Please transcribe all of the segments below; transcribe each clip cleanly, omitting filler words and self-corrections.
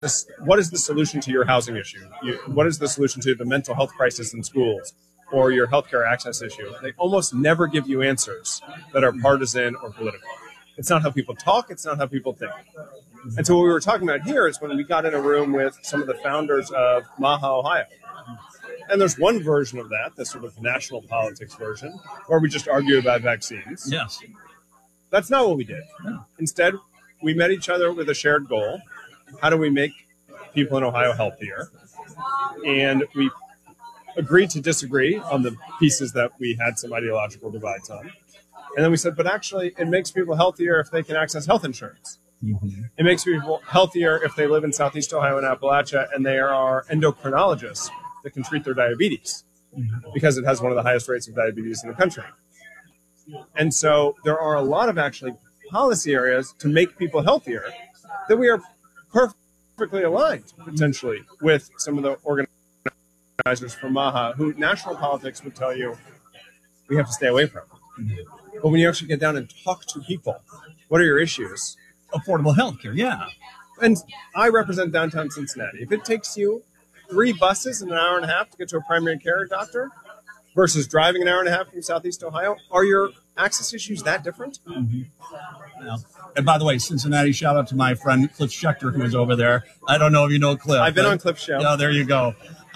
what is the solution to your housing issue? What is the solution to the mental health crisis in schools or your healthcare access issue? They almost never give you answers that are partisan or political. It's not how people talk. It's not how people think. And so what we were talking about here is when we got in a room with some of the founders of MAHA, Ohio. And there's one version of that, the sort of national politics version, where we just argue about vaccines. Yes. That's not what we did. No. Instead, we met each other with a shared goal. How do we make people in Ohio healthier? And we agreed to disagree on the pieces that we had some ideological divides on. And then we said, but actually, it makes people healthier if they can access health insurance. Mm-hmm. It makes people healthier if they live in Southeast Ohio and Appalachia and there are endocrinologists that can treat their diabetes because it has one of the highest rates of diabetes in the country. And so there are a lot of actually policy areas to make people healthier that we are perfectly aligned potentially with some of the organizers from MAHA who national politics would tell you we have to stay away from. But when you actually get down and talk to people, what are your issues? Affordable health care, yeah. And I represent downtown Cincinnati. If it takes you 3 buses in an hour and a half to get to a primary care doctor versus driving an hour and a half from Southeast Ohio, are your access issues that different? Mm-hmm. Yeah. And by the way, Cincinnati, shout out to my friend Cliff Schechter, who is over there. I don't know if you know Cliff. I've been on Cliff's show. Yeah, there you go.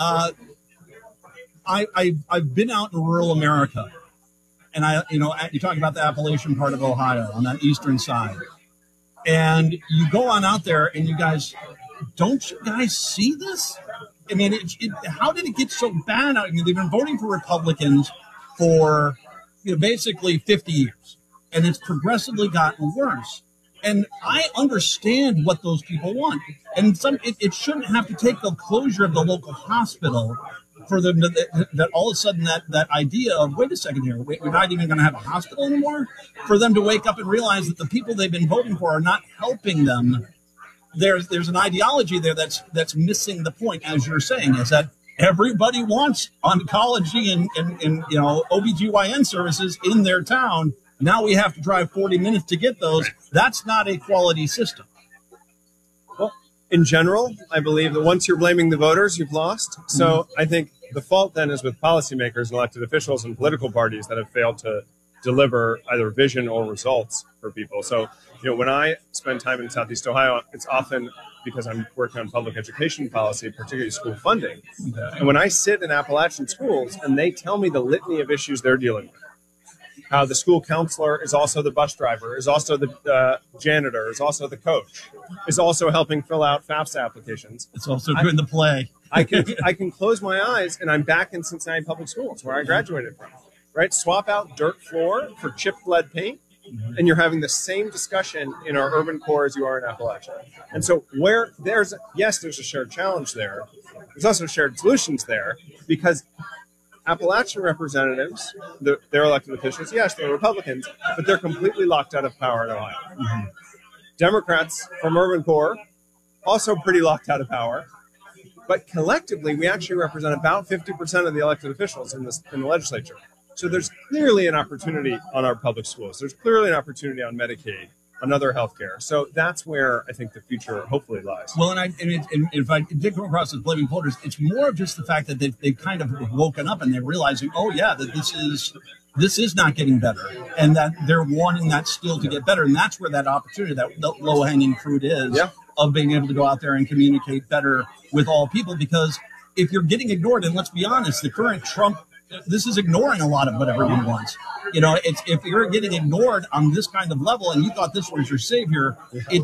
I've been out in rural America, and you talk about the Appalachian part of Ohio on that eastern side, and you go on out there, and don't you guys see this? I mean, how did it get so bad out here? They've been voting for Republicans for basically 50 years, and it's progressively gotten worse. And I understand what those people want. And it shouldn't have to take the closure of the local hospital for them that all of a sudden that idea of, wait a second here, we're not even going to have a hospital anymore, for them to wake up and realize that the people they've been voting for are not helping them. There's an ideology there that's missing the point, as you're saying, is that everybody wants oncology and OBGYN services in their town. Now we have to drive 40 minutes to get those. That's not a quality system. Well, in general, I believe that once you're blaming the voters, you've lost. So I think the fault then is with policymakers and elected officials and political parties that have failed to deliver either vision or results for people. So, when I spend time in Southeast Ohio, it's often because I'm working on public education policy, particularly school funding. And when I sit in Appalachian schools and they tell me the litany of issues they're dealing with, how the school counselor is also the bus driver, is also the janitor, is also the coach, is also helping fill out FAFSA applications. It's also doing the play. I can close my eyes and I'm back in Cincinnati Public Schools where I graduated from. Right? Swap out dirt floor for chipped lead paint, and you're having the same discussion in our urban core as you are in Appalachia. And so where there's a shared challenge there, there's also shared solutions there, because Appalachian representatives, their elected officials, yes, they're Republicans, but they're completely locked out of power in Ohio. Mm-hmm. Democrats from urban core, also pretty locked out of power. But collectively, we actually represent about 50% of the elected officials in the legislature. So there's clearly an opportunity on our public schools. There's clearly an opportunity on Medicaid, on other healthcare. So that's where I think the future hopefully lies. Well, and if I did come across as blaming voters, it's more of just the fact that they've kind of woken up and they're realizing, oh yeah, that this is not getting better, and that they're wanting that still to get better. And that's where that opportunity, that low hanging fruit is, of being able to go out there and communicate better with all people. Because if you're getting ignored, and let's be honest, the current Trump, this is ignoring a lot of what everyone wants. If you're getting ignored on this kind of level and you thought this was your savior,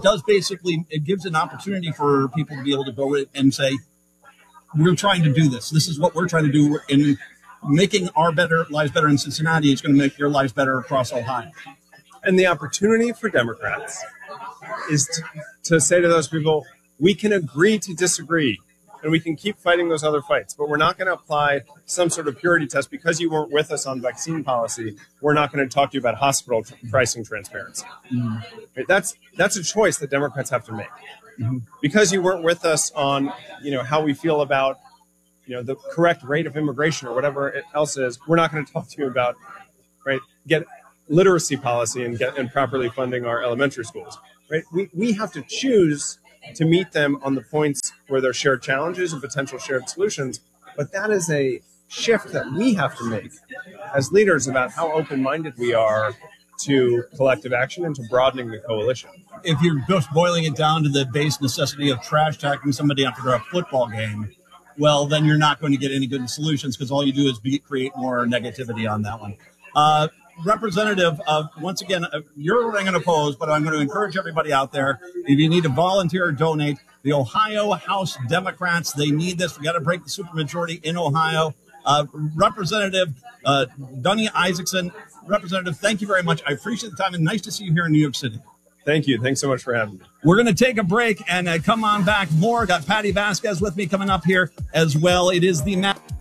it gives an opportunity for people to be able to go and say, we're trying to do this. This is what we're trying to do in making our lives better in Cincinnati. It's going to make your lives better across Ohio. And the opportunity for Democrats is to say to those people, we can agree to disagree. And we can keep fighting those other fights, but we're not going to apply some sort of purity test because you weren't with us on vaccine policy. We're not going to talk to you about hospital pricing transparency. Mm-hmm. Right? That's a choice that Democrats have to make. Mm-hmm. Because you weren't with us on, how we feel about, the correct rate of immigration or whatever else is. We're not going to talk to you about, get literacy policy and properly funding our elementary schools. Right? We have to choose to meet them on the points where there's shared challenges and potential shared solutions. But that is a shift that we have to make as leaders about how open-minded we are to collective action and to broadening the coalition. If you're just boiling it down to the base necessity of trash talking somebody after a football game, well, then you're not going to get any good solutions, because all you do is create more negativity on that one. Representative, once again, you're what I'm going to pose, but I'm going to encourage everybody out there, if you need to volunteer or donate, the Ohio House Democrats, they need this. We got to break the supermajority in Ohio. Representative Donnie Isaacson, Representative, thank you very much. I appreciate the time, and nice to see you here in New York City. Thank you. Thanks so much for having me. We're going to take a break and come on back more. Got Patty Vasquez with me coming up here as well. It is the